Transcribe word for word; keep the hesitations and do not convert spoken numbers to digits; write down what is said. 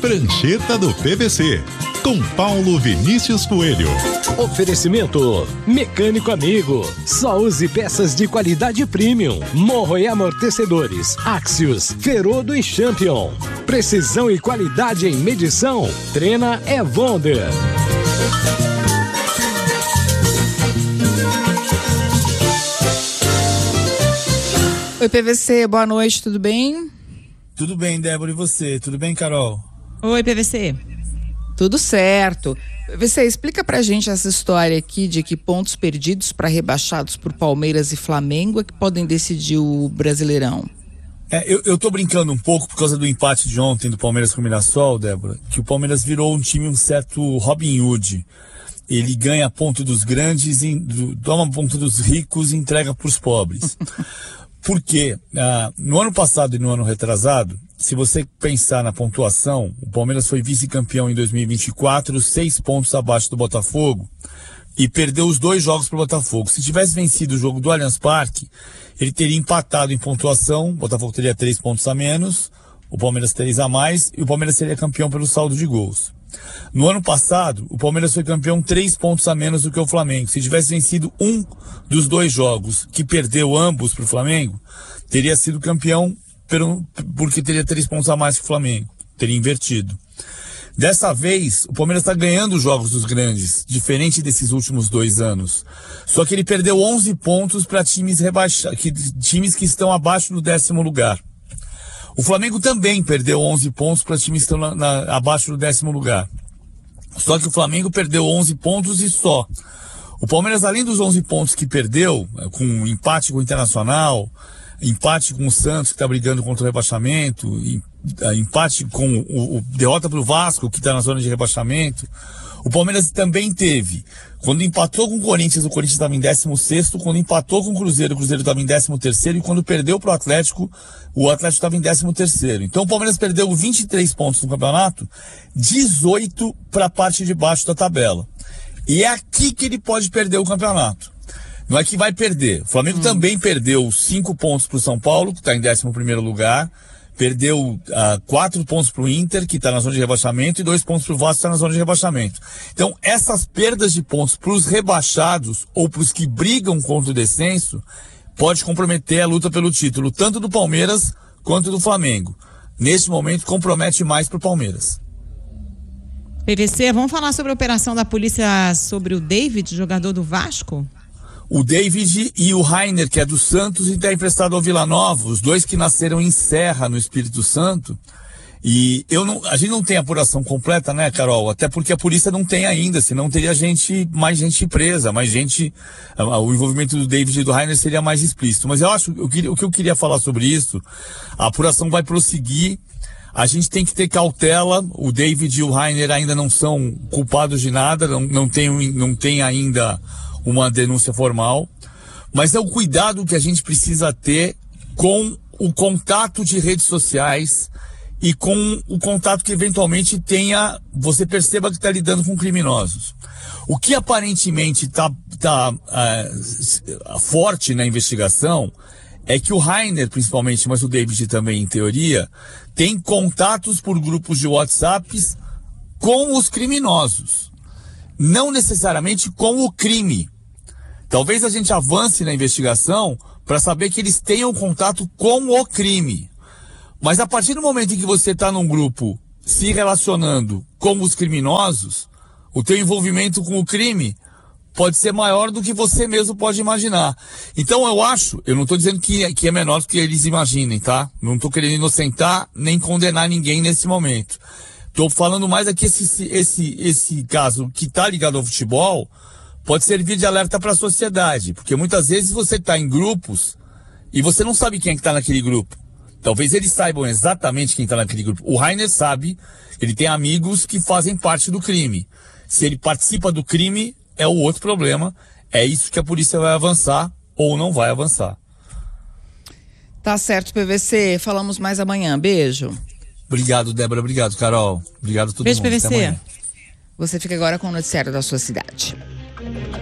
Prancheta do P V C, com Paulo Vinícius Coelho. Oferecimento Mecânico Amigo. Só use peças de qualidade premium. Morro e amortecedores Axios, Ferodo e Champion. Precisão e qualidade em medição. Trena é Wonder. Oi, P V C, boa noite, tudo bem? Tudo bem, Débora, e você? Tudo bem, Carol? Oi, P V C. Tudo certo. P V C, explica pra gente essa história aqui de que pontos perdidos para rebaixados por Palmeiras e Flamengo é que podem decidir o Brasileirão. É, eu, eu tô brincando um pouco por causa do empate de ontem do Palmeiras com o Mirassol, Débora, que o Palmeiras virou um time, um certo Robin Hood. Ele ganha ponto dos grandes, do, toma ponto dos ricos e entrega pros pobres. Porque ah, no ano passado e no ano retrasado, se você pensar na pontuação, o Palmeiras foi vice-campeão em dois mil e vinte e quatro, seis pontos abaixo do Botafogo, e perdeu os dois jogos para o Botafogo. Se tivesse vencido o jogo do Allianz Parque, ele teria empatado em pontuação, o Botafogo teria três pontos a menos, o Palmeiras três a mais, e o Palmeiras seria campeão pelo saldo de gols. No ano passado, o Palmeiras foi campeão três pontos a menos do que o Flamengo. Se tivesse vencido um dos dois jogos, que perdeu ambos para o Flamengo, teria sido campeão pelo, porque teria três pontos a mais que o Flamengo. Teria invertido. Dessa vez, o Palmeiras está ganhando os jogos dos grandes, diferente desses últimos dois anos. Só que ele perdeu onze pontos para times rebaixados, que, times que estão abaixo do décimo lugar. O Flamengo também perdeu onze pontos para times que estão na, na, abaixo do décimo lugar. Só que o Flamengo perdeu onze pontos e só. O Palmeiras, além dos onze pontos que perdeu, com um empate com o Internacional, empate com o Santos, que está brigando contra o rebaixamento, empate com o, o derrota para o Vasco, que está na zona de rebaixamento, o Palmeiras também teve. Quando empatou com o Corinthians, o Corinthians estava em décimo sexto, quando empatou com o Cruzeiro, o Cruzeiro estava em décimo terceiro, e quando perdeu para o Atlético, o Atlético estava em décimo terceiro. Então o Palmeiras perdeu vinte e três pontos no campeonato, dezoito para a parte de baixo da tabela. E é aqui que ele pode perder o campeonato. Não é que vai perder. O Flamengo hum. também perdeu cinco pontos para o São Paulo, que está em décimo primeiro lugar. Perdeu uh, quatro pontos para o Inter, que está na zona de rebaixamento, e dois pontos para o Vasco, que está na zona de rebaixamento. Então, essas perdas de pontos para os rebaixados ou para os que brigam contra o descenso pode comprometer a luta pelo título, tanto do Palmeiras quanto do Flamengo. Neste momento, compromete mais para o Palmeiras. P V C, vamos falar sobre a operação da polícia sobre o David, jogador do Vasco? O David e o Rainer, que é do Santos e está emprestado ao Vila Nova, os dois que nasceram em Serra, no Espírito Santo. E eu não, a gente não tem apuração completa, né, Carol? Até porque a polícia não tem ainda, senão teria gente, mais gente presa, mais gente, o envolvimento do David e do Rainer seria mais explícito. Mas eu acho, eu queria, o que eu queria falar sobre isso, a apuração vai prosseguir, a gente tem que ter cautela, o David e o Rainer ainda não são culpados de nada, não, não tem, não tem ainda uma denúncia formal, mas é o cuidado que a gente precisa ter com o contato de redes sociais e com o contato que eventualmente tenha, você perceba que está lidando com criminosos. O que aparentemente está tá, uh, forte na investigação é que o Rainer, principalmente, mas o David também, em teoria, tem contatos por grupos de WhatsApps com os criminosos, não necessariamente com o crime. Talvez a gente avance na investigação para saber que eles tenham contato com o crime. Mas a partir do momento em que você está num grupo se relacionando com os criminosos, o teu envolvimento com o crime pode ser maior do que você mesmo pode imaginar. Então eu acho, eu não estou dizendo que, que é menor do que eles imaginem, tá? Não estou querendo inocentar nem condenar ninguém nesse momento. Estou falando mais aqui esse, esse, esse caso que está ligado ao futebol pode servir de alerta para a sociedade, porque muitas vezes você está em grupos e você não sabe quem é que está naquele grupo. Talvez eles saibam exatamente quem está naquele grupo. O Rainer sabe, ele tem amigos que fazem parte do crime. Se ele participa do crime, é o outro problema. É isso que a polícia vai avançar ou não vai avançar. Tá certo, P V C. Falamos mais amanhã. Beijo. Obrigado, Débora. Obrigado, Carol. Obrigado a todo Beijo, mundo. Beijo, P V C. Você fica agora com o noticiário da sua cidade.